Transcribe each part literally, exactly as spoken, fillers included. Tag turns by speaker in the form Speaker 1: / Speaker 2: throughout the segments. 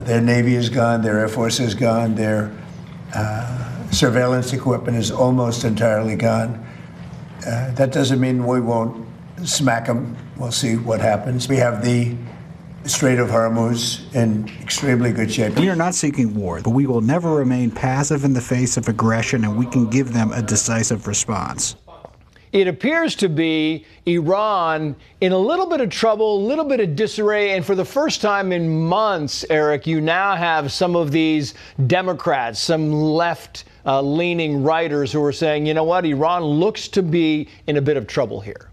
Speaker 1: Their Navy is gone, their Air Force is gone, their uh, surveillance equipment is almost entirely gone. Uh, that doesn't mean we won't smack them. We'll see what happens. We have the Strait of Hormuz in extremely good shape.
Speaker 2: We are not seeking war, but we will never remain passive in the face of aggression, and we can give them a decisive response.
Speaker 3: It appears to be Iran in a little bit of trouble, a little bit of disarray, and for the first time in months, Eric, you now have some of these Democrats, some left-leaning uh, writers who are saying, you know what, Iran looks to be in a bit of trouble here.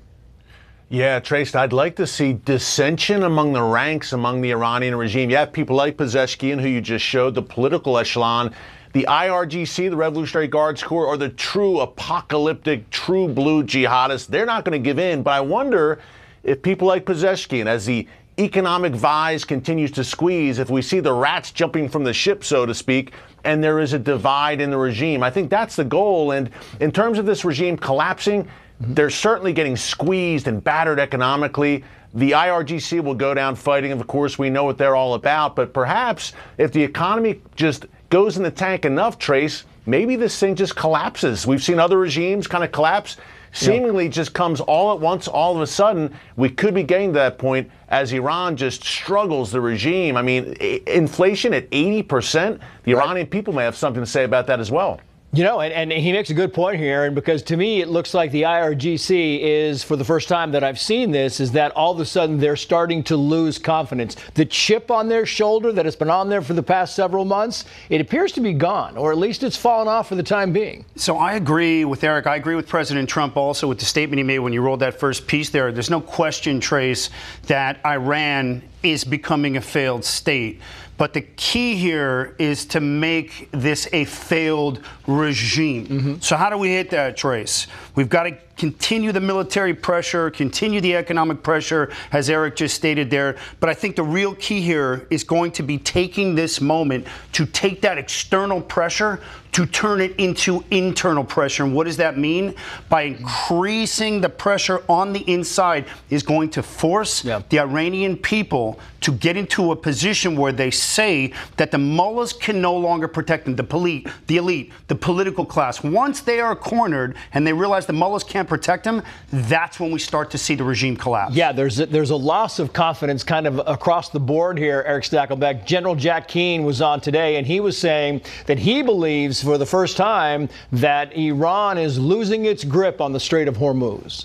Speaker 4: Yeah, Trace, I'd like to see dissension among the ranks among the Iranian regime. You have people like Pezeshkian, who you just showed, the political echelon. The I R G C, the Revolutionary Guards Corps, are the true apocalyptic, true blue jihadists. They're not going to give in. But I wonder if people like Pezeshkian, as the economic vise continues to squeeze, if we see the rats jumping from the ship, so to speak, and there is a divide in the regime. I think that's the goal. And in terms of this regime collapsing, they're certainly getting squeezed and battered economically. The I R G C will go down fighting. Of course, we know what they're all about. But perhaps if the economy just goes in the tank enough, Trace, maybe this thing just collapses. We've seen other regimes kind of collapse. Seemingly yeah. just comes all at once, all of a sudden. We could be getting to that point as Iran just struggles the regime. I mean, inflation at eighty percent. The right. Iranian people may have something to say about that as well.
Speaker 3: You know, and, and he makes a good point here, and because to me it looks like the I R G C is, for the first time that I've seen this, is that all of a sudden they're starting to lose confidence. The chip on their shoulder that has been on there for the past several months, it appears to be gone, or at least it's fallen off for the time being.
Speaker 5: So I agree with Eric. I agree with President Trump also with the statement he made when you rolled that first piece there. There's no question, Trace, that Iran is becoming a failed state. But the key here is to make this a failed regime. Mm-hmm. So how do we hit that, Trace? We've got to continue the military pressure, continue the economic pressure, as Eric just stated there. But I think the real key here is going to be taking this moment to take that external pressure to turn it into internal pressure. And what does that mean? By increasing the pressure on the inside is going to force yeah. the Iranian people to get into a position where they say that the mullahs can no longer protect them, the, poli- the elite, the political class. Once they are cornered and they realize the mullahs can't protect them, that's when we start to see the regime collapse.
Speaker 3: Yeah, there's a, there's a loss of confidence kind of across the board here, Eric Stakelbeck. General Jack Keane was on today, and he was saying that he believes for the first time that Iran is losing its grip on the Strait of Hormuz.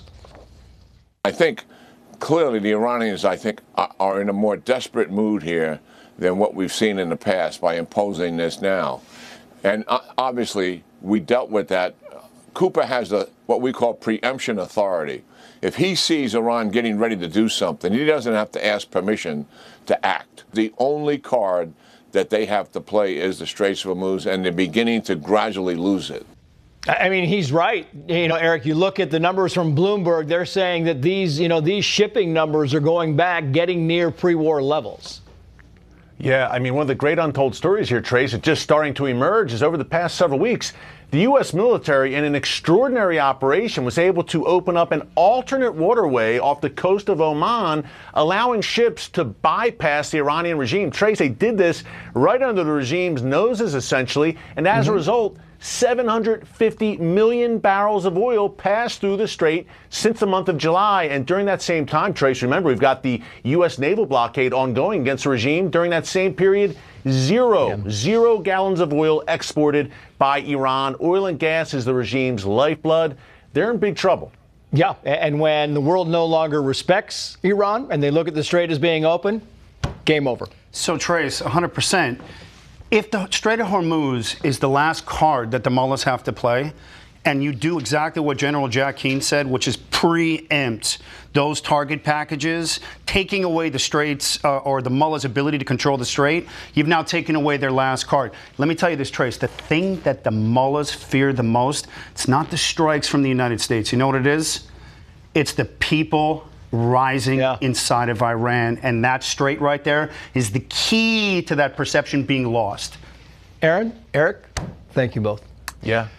Speaker 6: I think clearly the Iranians, I think, are in a more desperate mood here than what we've seen in the past by imposing this now. And obviously, we dealt with that. Cooper has a, what we call preemption authority. If he sees Iran getting ready to do something, he doesn't have to ask permission to act. The only card that they have to play is the Straits of Hormuz, and they're beginning to gradually lose it.
Speaker 3: I mean, he's right. You know, Eric, you look at the numbers from Bloomberg, they're saying that these, you know, these shipping numbers are going back, getting near pre-war levels.
Speaker 4: Yeah, I mean, one of the great untold stories here, Trace, it's just starting to emerge, is over the past several weeks, the U S military, in an extraordinary operation, was able to open up an alternate waterway off the coast of Oman, allowing ships to bypass the Iranian regime. Trace, they did this right under the regime's noses, essentially, and as mm-hmm. a result, seven hundred fifty million barrels of oil passed through the strait since the month of July. And during that same time, Trace, remember, we've got the U S naval blockade ongoing against the regime. During that same period, zero, yeah. zero gallons of oil exported by Iran. Oil and gas is the regime's lifeblood. They're in big trouble.
Speaker 3: Yeah, and when the world no longer respects Iran and they look at the strait as being open, game over.
Speaker 5: So, Trace, one hundred percent. If the Strait of Hormuz is the last card that the mullahs have to play, and you do exactly what General Jack Keane said, which is preempt those target packages, taking away the straits uh, or the mullahs' ability to control the strait, you've now taken away their last card. Let me tell you this, Trace. The thing that the mullahs fear the most, it's not the strikes from the United States. You know what it is? It's the people rising yeah. inside of Iran, and that strait right there is the key to that perception being lost.
Speaker 3: Aaron, Eric, thank you both.
Speaker 4: Yeah.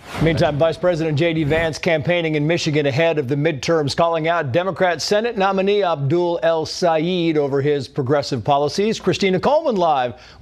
Speaker 3: Meantime, Vice President J D. Vance campaigning in Michigan ahead of the midterms, calling out Democrat Senate nominee Abdul El Sayed over his progressive policies. Christina Coleman live